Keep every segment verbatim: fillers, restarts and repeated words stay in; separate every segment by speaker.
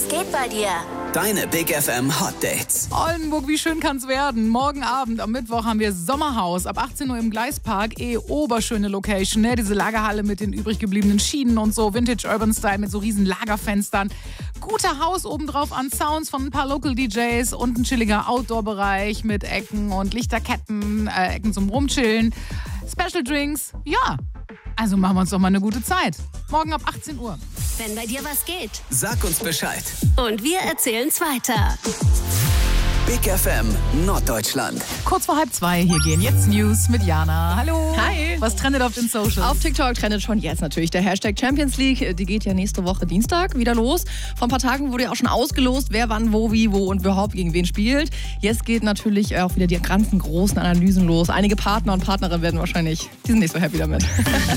Speaker 1: Was geht bei dir?
Speaker 2: Deine Big F M Hot Dates.
Speaker 3: Oldenburg, wie schön kann's werden? Morgen Abend am Mittwoch haben wir Sommerhaus ab achtzehn Uhr im Gleispark. Eh, oberschöne Location, ne? Diese Lagerhalle mit den übrig gebliebenen Schienen und so. Vintage Urban Style mit so riesen Lagerfenstern. Guter Haus obendrauf an Sounds von ein paar Local D Js und ein chilliger Outdoor-Bereich mit Ecken und Lichterketten, äh, Ecken zum Rumchillen. Special Drinks, ja. Also machen wir uns doch mal eine gute Zeit. Morgen ab achtzehn Uhr.
Speaker 1: Wenn bei dir was geht.
Speaker 2: Sag uns Bescheid.
Speaker 1: Und wir erzählen's weiter.
Speaker 2: Big F M Norddeutschland.
Speaker 3: Kurz vor halb zwei, hier gehen jetzt News mit Jana. Hallo.
Speaker 4: Hi.
Speaker 3: Was trendet auf den Socials?
Speaker 4: Auf TikTok trendet schon jetzt natürlich der Hashtag Champions League. Die geht ja nächste Woche Dienstag wieder los. Vor ein paar Tagen wurde ja auch schon ausgelost, wer wann, wo, wie, wo und überhaupt gegen wen spielt. Jetzt geht natürlich auch wieder die ganzen großen Analysen los. Einige Partner und Partnerinnen werden wahrscheinlich, die sind nicht so happy damit.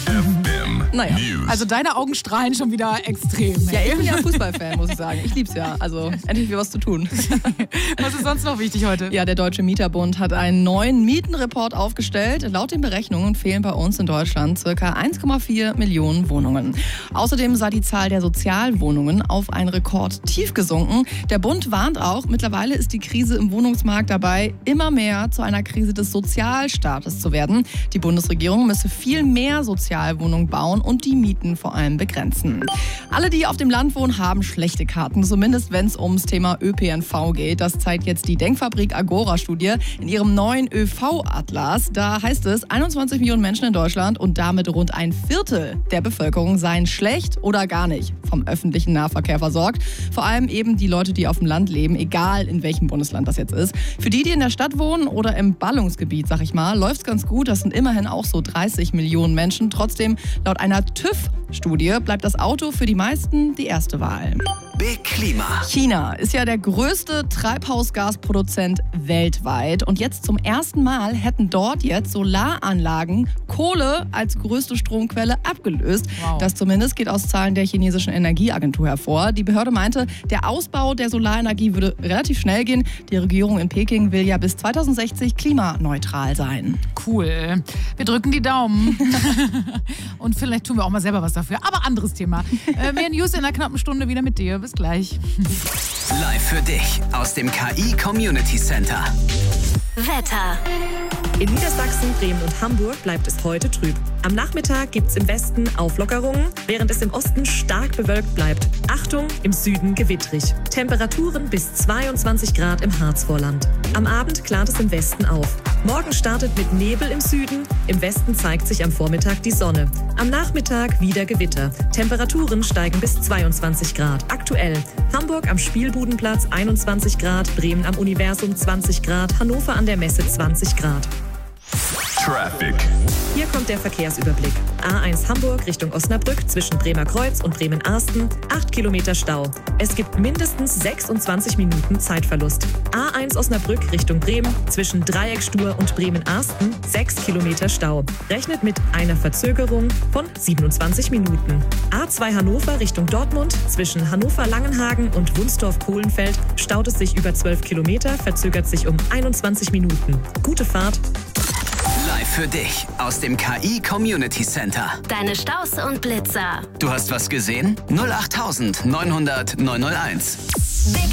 Speaker 4: Naja.
Speaker 3: Also deine Augen strahlen schon wieder extrem.
Speaker 4: Ja, ich bin ja Fußballfan, muss ich sagen. Ich lieb's ja. Also endlich wieder was zu tun.
Speaker 3: Was ist sonst noch wichtig heute?
Speaker 4: Ja, der Deutsche Mieterbund hat einen neuen Mietenreport aufgestellt. Laut den Berechnungen fehlen bei uns in Deutschland ca. eins Komma vier Millionen Wohnungen. Außerdem sei die Zahl der Sozialwohnungen auf einen Rekord tief gesunken. Der Bund warnt auch, mittlerweile ist die Krise im Wohnungsmarkt dabei, immer mehr zu einer Krise des Sozialstaates zu werden. Die Bundesregierung müsse viel mehr Sozialwohnungen bauen und die Mieten vor allem begrenzen. Alle, die auf dem Land wohnen, haben schlechte Karten, zumindest wenn es ums Thema Ö P N V geht. Das zeigt jetzt die Denkfabrik Agora-Studie in ihrem neuen Ö V-Atlas. Da heißt es, einundzwanzig Millionen Menschen in Deutschland und damit rund ein Viertel der Bevölkerung seien schlecht oder gar nicht vom öffentlichen Nahverkehr versorgt. Vor allem eben die Leute, die auf dem Land leben, egal in welchem Bundesland das jetzt ist. Für die, die in der Stadt wohnen oder im Ballungsgebiet, sag ich mal, läuft es ganz gut. Das sind immerhin auch so dreißig Millionen Menschen. Trotzdem, laut einer TÜV-Studie bleibt das Auto für die meisten die erste Wahl.
Speaker 2: Big Klima.
Speaker 4: China ist ja der größte Treibhausgasproduzent weltweit. Und jetzt zum ersten Mal hätten dort jetzt Solaranlagen Kohle als größte Stromquelle abgelöst.
Speaker 3: Wow.
Speaker 4: Das zumindest geht aus Zahlen der chinesischen Energieagentur hervor. Die Behörde meinte, der Ausbau der Solarenergie würde relativ schnell gehen. Die Regierung in Peking will ja bis zweitausendsechzig klimaneutral sein.
Speaker 3: Cool. Wir drücken die Daumen. Und vielleicht tun wir auch mal selber was dafür. Aber anderes Thema. Äh, mehr News in einer knappen Stunde wieder mit dir. Bis gleich.
Speaker 2: Live für dich aus dem K I Community Center.
Speaker 1: Wetter.
Speaker 5: In Niedersachsen, Bremen und Hamburg bleibt es heute trüb. Am Nachmittag gibt es im Westen Auflockerungen, während es im Osten stark bewölkt bleibt. Achtung, im Süden gewittrig. Temperaturen bis zweiundzwanzig Grad im Harzvorland. Am Abend klart es im Westen auf. Morgen startet mit Nebel im Süden. Im Westen zeigt sich am Vormittag die Sonne. Am Nachmittag wieder Gewitter. Temperaturen steigen bis zweiundzwanzig Grad. Aktuell Hamburg am Spielbudenplatz einundzwanzig Grad, Bremen am Universum zwanzig Grad, Hannover an der Messe zwanzig Grad.
Speaker 6: Traffic.
Speaker 5: Hier kommt der Verkehrsüberblick. A eins Hamburg Richtung Osnabrück zwischen Bremer Kreuz und Bremen-Arsten, acht Kilometer Stau. Es gibt mindestens sechsundzwanzig Minuten Zeitverlust. A eins Osnabrück Richtung Bremen zwischen Dreieckstur und Bremen-Arsten, sechs Kilometer Stau. Rechnet mit einer Verzögerung von siebenundzwanzig Minuten. A zwei Hannover Richtung Dortmund zwischen Hannover-Langenhagen und Wunsdorf-Kohlenfeld staut es sich über zwölf Kilometer, verzögert sich um einundzwanzig Minuten. Gute Fahrt.
Speaker 2: Live für dich aus dem K I Community Center.
Speaker 1: Deine Staus und Blitzer.
Speaker 2: Du hast was gesehen? null acht neunhundert neunhunderteins.
Speaker 1: Big